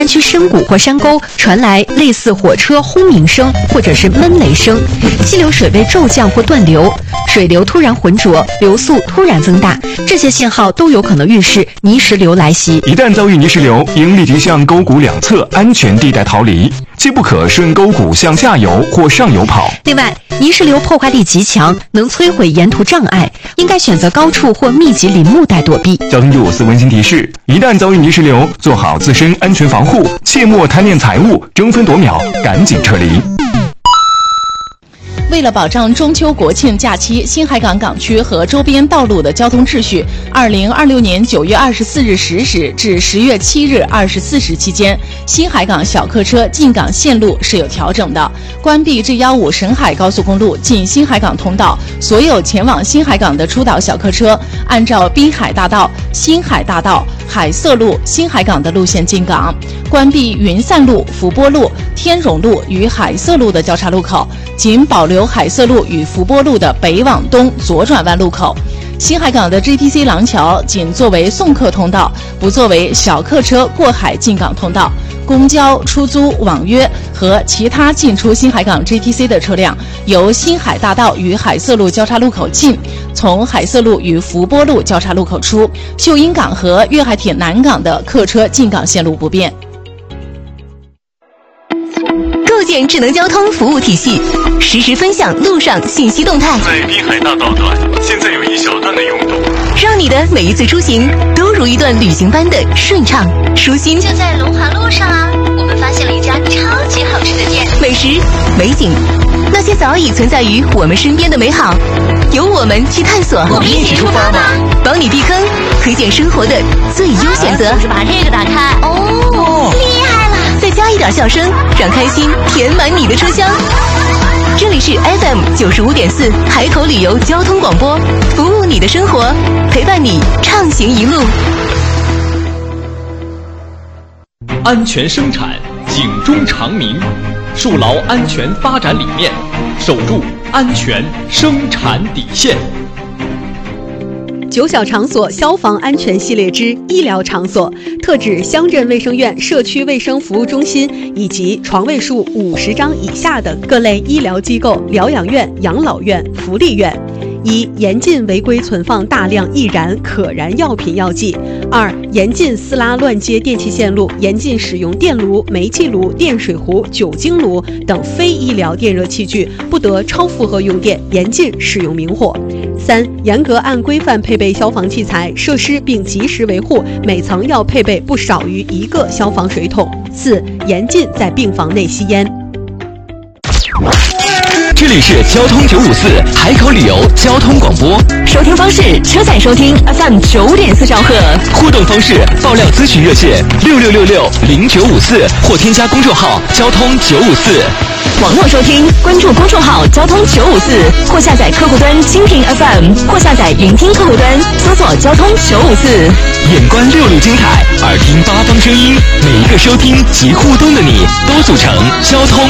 山区深谷或山沟传来类似火车轰鸣声或者是闷雷声，溪流水位骤降或断流，水流突然浑浊，流速突然增大，这些信号都有可能预示泥石流来袭。 一旦遭遇泥石流，应立即向沟谷两侧安全地带逃离，切不可顺沟谷向下游或上游跑。 另外，泥石流破坏力极强，能摧毁沿途障碍，应该选择高处或密集林木带躲避。 交通954温馨提示：一旦遭遇泥石流，做好自身安全防护，切莫贪恋财物，争分夺秒，赶紧撤离。 为了保障中秋国庆假期新海港港区和周边道路的交通秩序，2026年9月24日10时至10月7日24时期间，新海港小客车进港线路是有调整的。关闭G15沈海高速公路进新海港通道，所有前往新海港的出岛小客车按照滨海大道、新海大道、海色路、新海港的路线进港。关闭云散路、福波路、天荣路与海色路的交叉路口，仅保留海色路与福波路的北往东左转弯路口。新海港的 GTC 廊桥仅作为送客通道，不作为小客车过海进港通道。公交、出租、网约和其他进出新海港 GTC 的车辆，由新海大道与海色路交叉路口进，从海色路与福波路交叉路口出。秀英港和粤海铁南港的客车进港线路不变。 构建智能交通服务体系，实时分享路上信息动态。 在滨海大道段，现在有一小段的拥堵， 让你的每一次出行都如一段旅行般的顺畅舒心。 就在龙华路上啊，我们发现了一家超级好吃的店， 美食、美景，那些早已存在于我们身边的美好，由我们去探索。 我们一起出发吧， 帮你避坑，推荐生活的最优选择。 就是把这个打开哦，厉害了！ 再加一点笑声，让开心填满你的车厢。这里是 FM95.4海口旅游交通广播，服务你的生活，陪伴你畅行一路。 安全生产，警钟长鸣，树牢安全发展理念，守住安全生产底线。 9小场所消防安全系列之医疗场所，特指乡镇卫生院、社区卫生服务中心以及床位数50张以下的各类医疗机构、疗养院、养老院、福利院。1. 严禁违规存放大量易燃、可燃药品药剂。2. 严禁私拉乱接电气线路，严禁使用电炉、煤气炉、电水壶、酒精炉等非医疗电热器具，不得超负荷用电，严禁使用明火。3. 严格按规范配备消防器材设施，并及时维护，每层要配备不少于1个消防水桶。4. 严禁在病房内吸烟。 这里是交通954海口旅游交通广播， 收听方式：车载收听 FM9.4兆赫， 互动方式：爆料咨询热线66660954或添加公众号交通954。 网络收听，关注公众号交通954，或下载客户端蜻蜓 FM， 或下载云听客户端，搜索交通954。 眼观6路精彩，耳听8方声音，每一个收听及互动的你，都组成交通